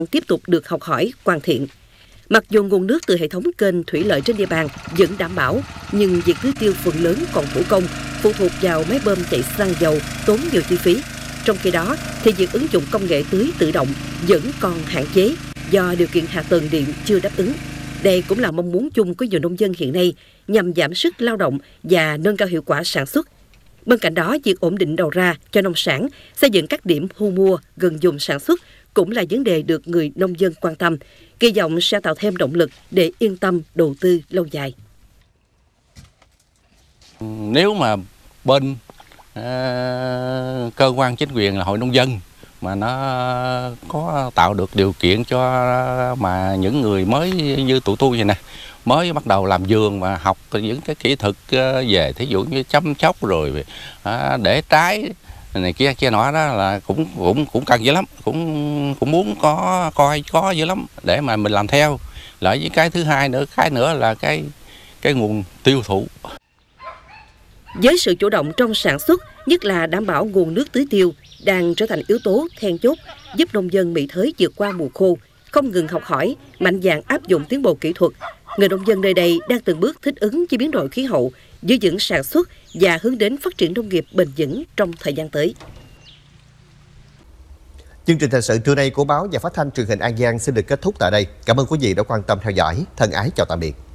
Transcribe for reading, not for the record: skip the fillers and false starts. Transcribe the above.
tiếp tục được học hỏi, hoàn thiện. Mặc dù nguồn nước từ hệ thống kênh thủy lợi trên địa bàn vẫn đảm bảo, nhưng việc tưới tiêu phần lớn còn thủ công, phụ thuộc vào máy bơm chạy xăng dầu, tốn nhiều chi phí. Trong khi đó, thì việc ứng dụng công nghệ tưới tự động vẫn còn hạn chế do điều kiện hạ tầng điện chưa đáp ứng. Đây cũng là mong muốn chung của nhiều nông dân hiện nay nhằm giảm sức lao động và nâng cao hiệu quả sản xuất. Bên cạnh đó, việc ổn định đầu ra cho nông sản, xây dựng các điểm thu mua gần vùng sản xuất cũng là vấn đề được người nông dân quan tâm, kỳ vọng sẽ tạo thêm động lực để yên tâm đầu tư lâu dài. Nếu mà bên cơ quan chính quyền là hội nông dân mà nó có tạo được điều kiện cho mà những người mới như tụi tôi vậy nè, mới bắt đầu làm vườn và học những cái kỹ thuật về thí dụ như chăm sóc rồi để trái này kia nọ, đó là cũng cần dữ lắm, cũng muốn có dữ lắm để mà mình làm theo. Lại với cái thứ hai nữa, là cái nguồn tiêu thụ. Với sự chủ động trong sản xuất, nhất là đảm bảo nguồn nước tưới tiêu, đang trở thành yếu tố then chốt giúp nông dân Mỹ Thới vượt qua mùa khô, không ngừng học hỏi, mạnh dạn áp dụng tiến bộ kỹ thuật. Người nông dân nơi đây đang từng bước thích ứng với biến đổi khí hậu, giữ vững sản xuất và hướng đến phát triển nông nghiệp bền vững trong thời gian tới. Chương trình thời sự trưa nay của báo và phát thanh truyền hình An Giang xin được kết thúc tại đây. Cảm ơn quý vị đã quan tâm theo dõi. Thân ái chào tạm biệt.